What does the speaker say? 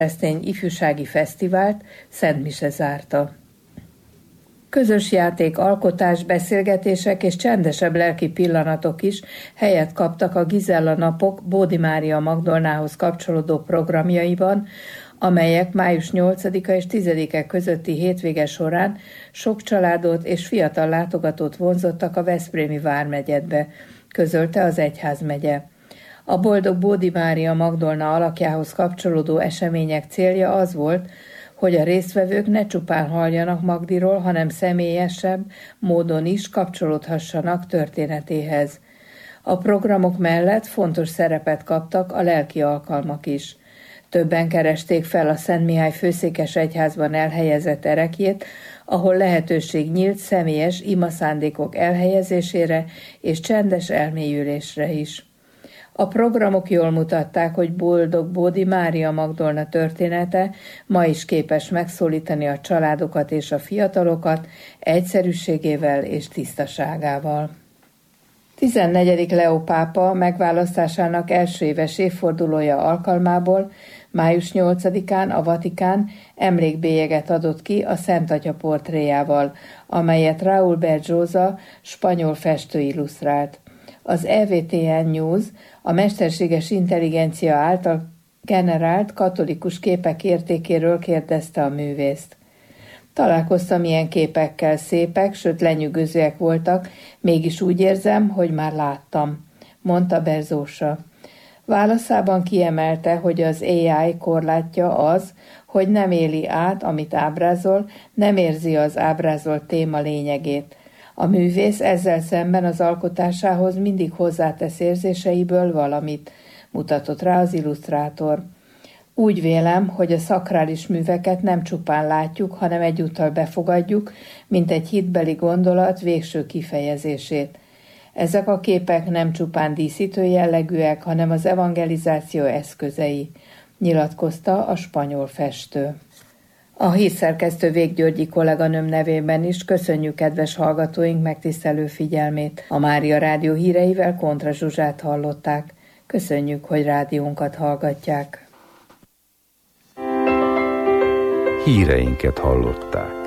keresztény ifjúsági fesztivált Szentmise zárta. Közös játék, alkotás, beszélgetések és csendesebb lelki pillanatok is helyet kaptak a Gizella napok Bódi Mária Magdolnához kapcsolódó programjaiban, amelyek május 8-a és 10-e közötti hétvége során sok családot és fiatal látogatót vonzottak a Veszprémi vármegyedbe, közölte az egyházmegye. A Boldog Bódi Mária Magdolna alakjához kapcsolódó események célja az volt, hogy a résztvevők ne csupán halljanak Magdiról, hanem személyesebb módon is kapcsolódhassanak történetéhez. A programok mellett fontos szerepet kaptak a lelki alkalmak is. Többen keresték fel a Szent Mihály főszékes egyházban elhelyezett ereklyét, ahol lehetőség nyílt személyes imaszándékok elhelyezésére és csendes elmélyülésre is. A programok jól mutatták, hogy Boldog Bódi Mária Magdolna története ma is képes megszólítani a családokat és a fiatalokat egyszerűségével és tisztaságával. 14. Leó pápa megválasztásának első éves évfordulója alkalmából május 8-án a Vatikán emlékbélyeget adott ki a Szent Atya portréjával, amelyet Raúl Berjosa spanyol festő illusztrált. Az EWTN News a mesterséges intelligencia által generált katolikus képek értékéről kérdezte a művészt. Találkoztam ilyen képekkel, szépek, sőt lenyűgözőek voltak, mégis úgy érzem, hogy már láttam, mondta Berjosa. Válaszában kiemelte, hogy az AI korlátja az, hogy nem éli át, amit ábrázol, nem érzi az ábrázolt téma lényegét. A művész ezzel szemben az alkotásához mindig hozzátesz érzéseiből valamit, mutatott rá az illusztrátor. Úgy vélem, hogy a szakrális műveket nem csupán látjuk, hanem egyúttal befogadjuk, mint egy hitbeli gondolat végső kifejezését. Ezek a képek nem csupán díszítő jellegűek, hanem az evangelizáció eszközei, nyilatkozta a spanyol festő. A hírszerkesztő Véggyörgyi kolléganőm nevében is köszönjük kedves hallgatóink megtisztelő figyelmét. A Mária Rádió híreivel Kontra Zsuzsát hallották. Köszönjük, hogy rádiónkat hallgatják. Híreinket hallották.